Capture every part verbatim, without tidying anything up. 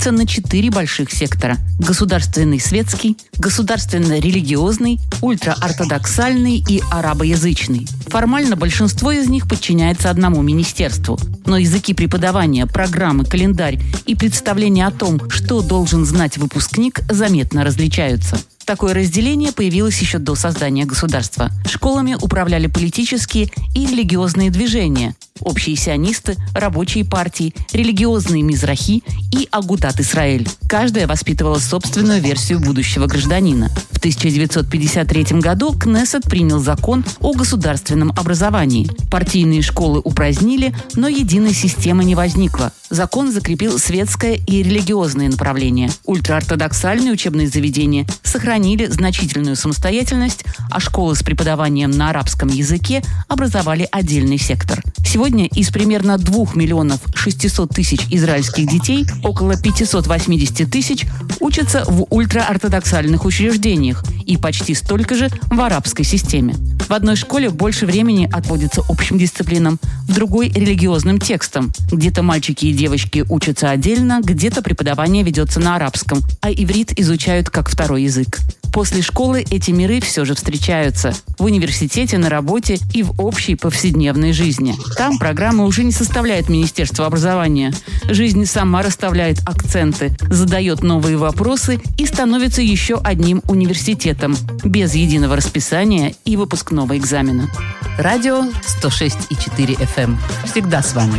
делится на четыре больших сектора: государственный светский, государственно-религиозный, ультраортодоксальный и арабоязычный. Формально большинство из них подчиняется одному министерству, но языки преподавания, программы, календарь и представление о том, что должен знать выпускник, заметно различаются. Такое разделение появилось еще до создания государства. Школами управляли политические и религиозные движения: общие сионисты, рабочие партии, религиозные мизрахи и Агудат Исраэль. Каждая воспитывала собственную версию будущего гражданина. В тысяча девятьсот пятьдесят третьем году Кнессет принял закон о государственном образовании. Партийные школы упразднили, но единой системы не возникло. Закон закрепил светское и религиозное направления. Ультраортодоксальные учебные заведения сохранили значительную самостоятельность, а школы с преподаванием на арабском языке образовали отдельный сектор. Сегодня из примерно двух миллионов шестисот тысяч израильских детей около пятьсот восемьдесят тысяч учатся в ультраортодоксальных учреждениях и почти столько же в арабской системе. В одной школе больше времени отводится общим дисциплинам, в другой – религиозным текстам. Где-то мальчики и девочки учатся отдельно, где-то преподавание ведется на арабском, а иврит изучают как второй язык. После школы эти миры все же встречаются. В университете, на работе и в общей повседневной жизни. Там программы уже не составляет Министерство образования. Жизнь сама расставляет акценты, задает новые вопросы и становится еще одним университетом, без единого расписания и выпускного экзамена. Радио сто шесть и четыре эф эм. Всегда с вами.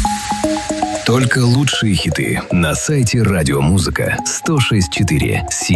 Только лучшие хиты на сайте радиомузыка сто шесть и четыре.